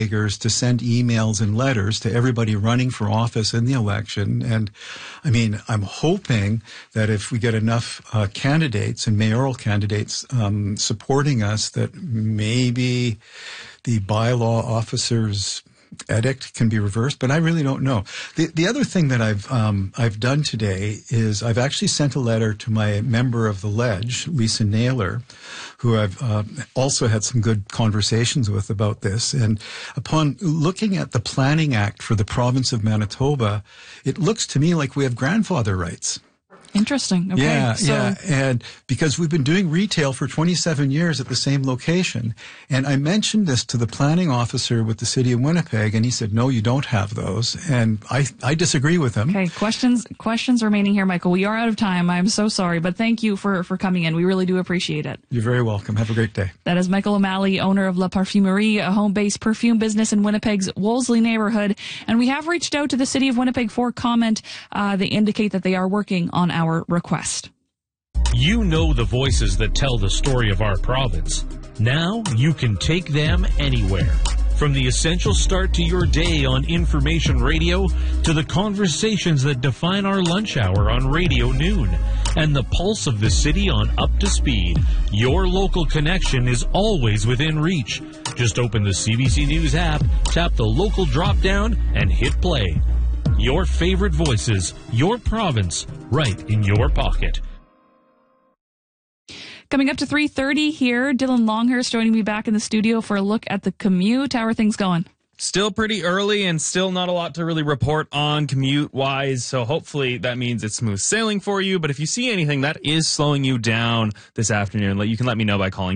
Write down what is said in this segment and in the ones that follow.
to send emails and letters to everybody running for office in the election. And I mean, I'm hoping that if we get enough candidates and mayoral candidates supporting us, that maybe the bylaw officers' edict can be reversed, but I really don't know. The other thing that I've done today is I've actually sent a letter to my member of the Ledge, Lisa Naylor, who I've also had some good conversations with about this. And upon looking at the Planning Act for the province of Manitoba, it looks to me like we have grandfather rights. Interesting. Okay. Yeah. And because we've been doing retail for 27 years at the same location. And I mentioned this to the planning officer with the city of Winnipeg, and he said, no, you don't have those. And I disagree with him. Okay. Questions remaining here, Michael. We are out of time. I'm so sorry, but thank you for coming in. We really do appreciate it. You're very welcome. Have a great day. That is Michael O'Malley, owner of La Parfumerie, a home-based perfume business in Winnipeg's Wolseley neighborhood. And we have reached out to the city of Winnipeg for comment. They indicate that they are working on our request. You know the voices that tell the story of our province. Now you can take them anywhere. From the essential start to your day on information radio to the conversations that define our lunch hour on Radio Noon and the pulse of the city on Up to Speed, your local connection is always within reach. Just open the CBC News app, tap the local drop-down, and hit play. Your favorite voices, your province, right in your pocket. Coming up to 3:30 here, Dylan Longhurst joining me back in the studio for a look at the commute. How are things going? Still pretty early and still not a lot to really report on commute-wise, so hopefully that means it's smooth sailing for you. But if you see anything that is slowing you down this afternoon, you can let me know by calling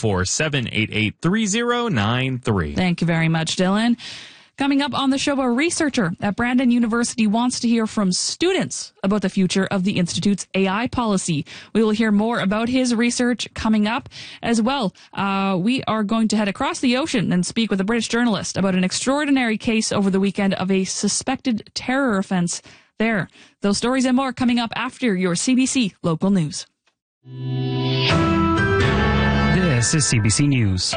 204-788-3093. Thank you very much, Dylan. Coming up on the show, a researcher at Brandon University wants to hear from students about the future of the Institute's AI policy. We will hear more about his research coming up as well. We are going to head across the ocean and speak with a British journalist about an extraordinary case over the weekend of a suspected terror offense there. Those stories and more coming up after your CBC Local News. This is CBC News.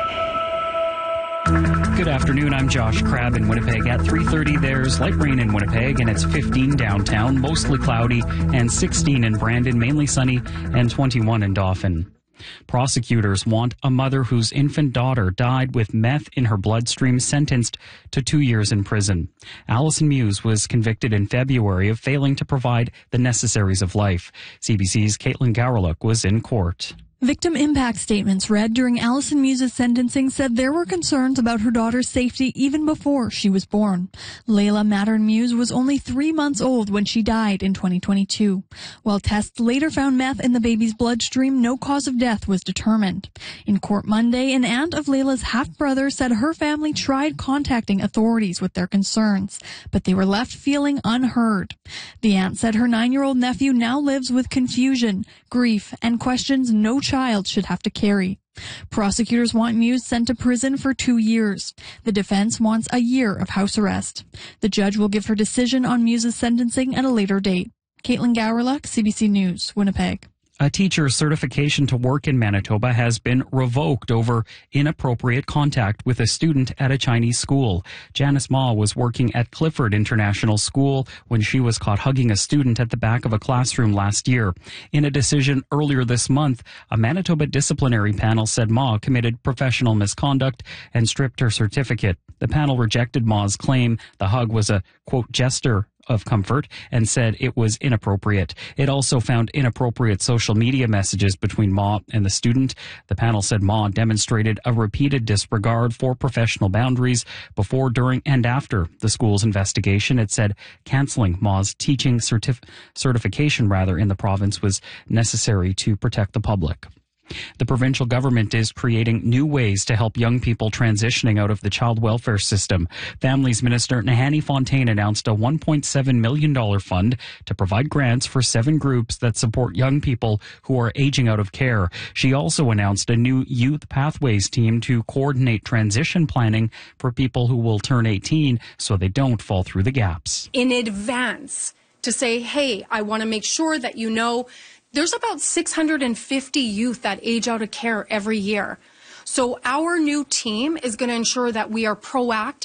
Good afternoon, I'm Josh Crabb in Winnipeg. At 3:30, there's light rain in Winnipeg, and it's 15 downtown, mostly cloudy, and 16 in Brandon, mainly sunny, and 21 in Dauphin. Prosecutors want a mother whose infant daughter died with meth in her bloodstream sentenced to 2 years in prison. Allison Muse was convicted in February of failing to provide the necessaries of life. CBC's Caitlin Gowrlook was in court. Victim impact statements read during Allison Muse's sentencing said there were concerns about her daughter's safety even before she was born. Layla Mattern Muse was only 3 months old when she died in 2022. While tests later found meth in the baby's bloodstream, no cause of death was determined. In court Monday, an aunt of Layla's half-brother said her family tried contacting authorities with their concerns, but they were left feeling unheard. The aunt said her 9-year-old nephew now lives with confusion, grief, and questions no child should have to carry. Prosecutors want Muse sent to prison for 2 years. The defense wants a year of house arrest. The judge will give her decision on Muse's sentencing at a later date. Caitlin Gowrlook, CBC News, Winnipeg. A teacher's certification to work in Manitoba has been revoked over inappropriate contact with a student at a Chinese school. Janice Ma was working at Clifford International School when she was caught hugging a student at the back of a classroom last year. In a decision earlier this month, a Manitoba disciplinary panel said Ma committed professional misconduct and stripped her certificate. The panel rejected Ma's claim the hug was a, quote, gesture of comfort and said it was inappropriate. It also found inappropriate social media messages between Ma and the student. The panel said Ma demonstrated a repeated disregard for professional boundaries before, during, and after the school's investigation. It said canceling Ma's teaching certification in the province was necessary to protect the public. The provincial government is creating new ways to help young people transitioning out of the child welfare system. Families Minister Nahanni Fontaine announced a $1.7 million fund to provide grants for 7 groups that support young people who are aging out of care. She also announced a new Youth Pathways team to coordinate transition planning for people who will turn 18 so they don't fall through the gaps. In advance, to say, hey, I want to make sure that you know there's about 650 youth that age out of care every year. So our new team is going to ensure that we are proactive